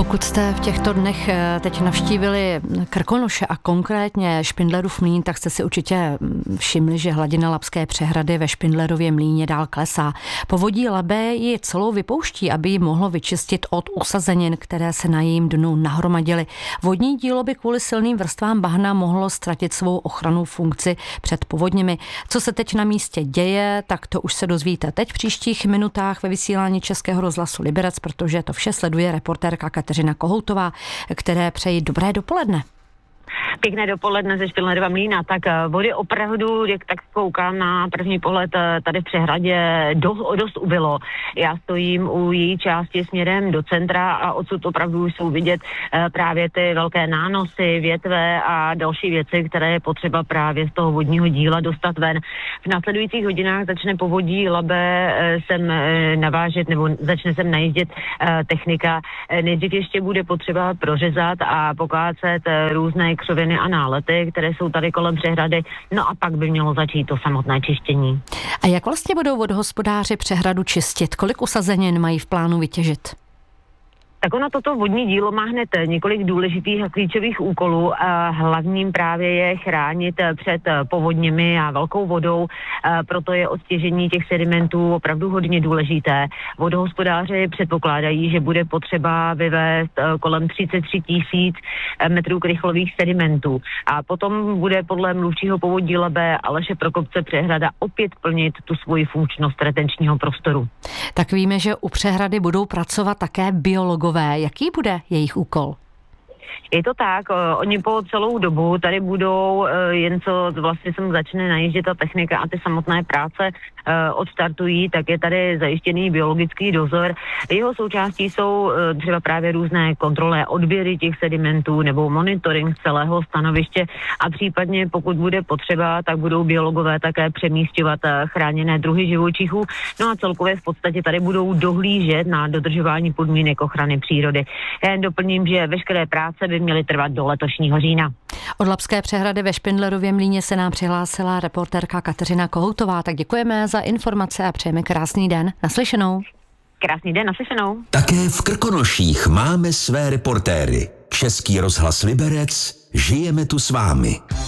Pokud jste v těchto dnech teď navštívili Krkonoše a konkrétně Špindlerův mlýn, tak jste si určitě všimli, že hladina Labské přehrady ve Špindlerově mlýně dál klesá. Povodí Labe ji celou vypouští, aby ji mohlo vyčistit od usazenin, které se na jejím dnu nahromadily. Vodní dílo by kvůli silným vrstvám bahna mohlo ztratit svou ochrannou funkci před povodněmi. Co se teď na místě děje, tak to už se dozvíte teď v příštích minutách ve vysílání Českého rozhlasu Liberec, protože to vše sleduje reportérka Kateřina Kohoutová, které přeji dobré dopoledne. Pěkné dopoledne ze Špindlerova mlýna. Tak vody opravdu, jak tak koukám na první pohled, tady v přehradě dost ubylo. Já stojím u její části směrem do centra a odsud opravdu jsou vidět právě ty velké nánosy, větve a další věci, které je potřeba právě z toho vodního díla dostat ven. V následujících hodinách začne povodí Labe sem navážet nebo začne sem najíždět technika. Nejdřív ještě bude potřeba prořezat a pokácet různé křoviny a nálety, které jsou tady kolem přehrady, no a pak by mělo začít to samotné čištění. A jak vlastně budou vodohospodáři přehradu čistit? Kolik usazenin mají v plánu vytěžit? Tak ono toto vodní dílo má hned několik důležitých a klíčových úkolů. Hlavním právě je chránit před povodněmi a velkou vodou, proto je odtěžení těch sedimentů opravdu hodně důležité. Vodohospodáři předpokládají, že bude potřeba vyvést kolem 33 000 metrů krychlových sedimentů. A potom bude podle mluvčího povodí Labe Aleše Prokopce přehrada opět plnit tu svoji funkčnost retenčního prostoru. Tak víme, že u přehrady budou pracovat také biologové. Jaký bude jejich úkol? Je to tak, oni po celou dobu tady budou, jen co vlastně sem začne najíždět ta technika a ty samotné práce odstartují, tak je tady zajištěný biologický dozor. Jeho součástí jsou třeba právě různé kontroly, odběry těch sedimentů nebo monitoring celého stanoviště a případně pokud bude potřeba, tak budou biologové také přemísťovat chráněné druhy živočichů. No a celkově v podstatě tady budou dohlížet na dodržování podmínek ochrany přírody. Já jen doplním, že veškeré práce by měly trvat do letošního října. Od Labské přehrady ve Špindlerově mlýně se nám přihlásila reportérka Kateřina Kohoutová. Tak děkujeme za informace a přejeme krásný den. Naslyšenou. Krásný den, naslyšenou. Také v Krkonoších máme své reportéry. Český rozhlas Liberec, žijeme tu s vámi.